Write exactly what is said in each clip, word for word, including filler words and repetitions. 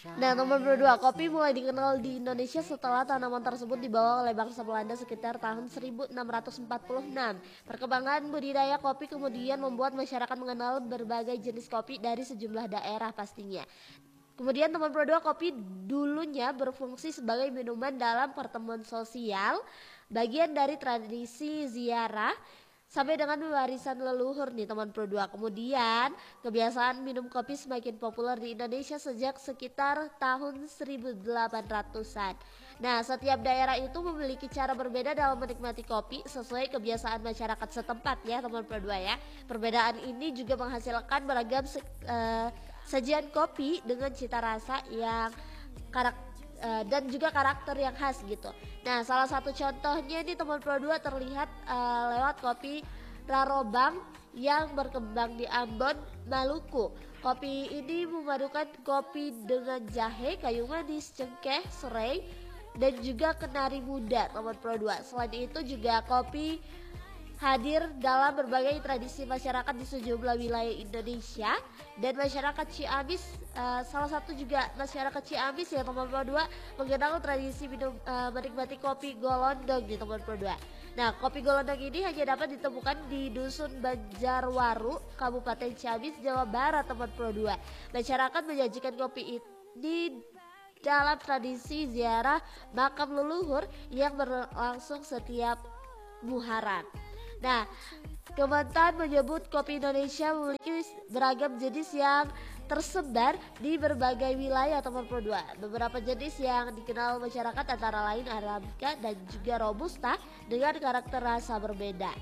Nah, nomor dua, kopi mulai dikenal di Indonesia setelah tanaman tersebut dibawa oleh bangsa Belanda sekitar tahun seribu enam ratus empat puluh enam. Perkembangan budidaya kopi kemudian membuat masyarakat mengenal berbagai jenis kopi dari sejumlah daerah pastinya. Kemudian nomor dua, kopi dulunya berfungsi sebagai minuman dalam pertemuan sosial, bagian dari tradisi ziarah, sampai dengan warisan leluhur nih teman Pro dua. Kemudian kebiasaan minum kopi semakin populer di Indonesia sejak sekitar tahun seribu delapan ratusan. Nah, setiap daerah itu memiliki cara berbeda dalam menikmati kopi sesuai kebiasaan masyarakat setempat ya teman Pro dua ya. Perbedaan ini juga menghasilkan beragam se uh, sajian kopi dengan cita rasa yang karakter Uh, dan juga karakter yang khas gitu. Nah, salah satu contohnya ini teman Pro dua terlihat uh, lewat kopi Rarobang yang berkembang di Ambon, Maluku. Kopi ini memadukan kopi dengan jahe, kayu manis, cengkeh, serai, dan juga kenari muda teman Pro dua. Selain itu juga kopi hadir dalam berbagai tradisi masyarakat di sejumlah wilayah Indonesia, dan masyarakat Ciamis uh, salah satu juga masyarakat Ciamis ya teman Pro dua mengenal tradisi minum uh, menikmati kopi golondong di teman Pro dua. Nah, kopi golondong ini hanya dapat ditemukan di dusun Banjarwaru, Kabupaten Ciamis, Jawa Barat teman Pro dua. Masyarakat menyajikan kopi ini dalam tradisi ziarah makam leluhur yang berlangsung setiap Muharram. Nah, Kementan menyebut kopi Indonesia memiliki beragam jenis yang tersebar di berbagai wilayah teman Pro dua. Beberapa jenis yang dikenal masyarakat antara lain Arabica dan juga Robusta dengan karakter rasa berbeda.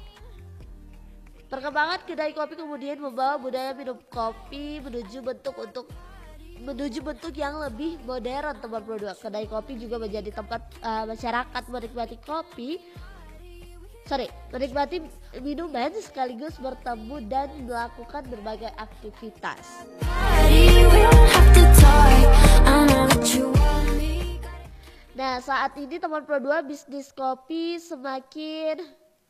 Perkembangan kedai kopi kemudian membawa budaya minum kopi menuju bentuk untuk menuju bentuk yang lebih modern teman Pro dua. Kedai kopi juga menjadi tempat uh, masyarakat menikmati kopi sorry, menikmati minuman sekaligus bertemu dan melakukan berbagai aktivitas. Nah, saat ini teman Pro dua bisnis kopi semakin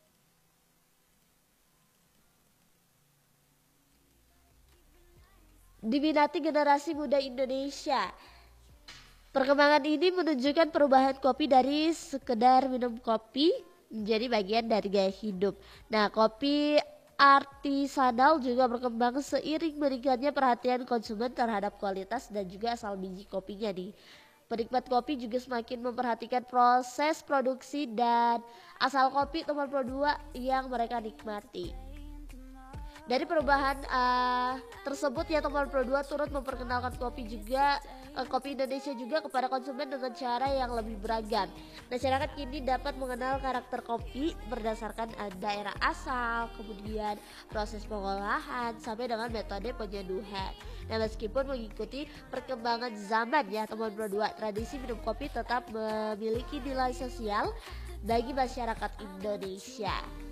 diminati generasi muda Indonesia. Perkembangan ini menunjukkan perubahan kopi dari sekedar minum kopi menjadi bagian dari gaya hidup. Nah, kopi artisanal juga berkembang seiring meningkatnya perhatian konsumen terhadap kualitas dan juga asal biji kopinya nih. Penikmat kopi juga semakin memperhatikan proses produksi dan asal kopi teman Pro dua yang mereka nikmati. Dari perubahan uh, tersebut ya teman Pro dua turut memperkenalkan kopi juga uh, kopi Indonesia juga kepada konsumen dengan cara yang lebih beragam. Masyarakat kini dapat mengenal karakter kopi berdasarkan uh, daerah asal, kemudian proses pengolahan sampai dengan metode penyeduhan. Nah, meskipun mengikuti perkembangan zaman ya teman Pro dua, tradisi minum kopi tetap memiliki nilai sosial bagi masyarakat Indonesia.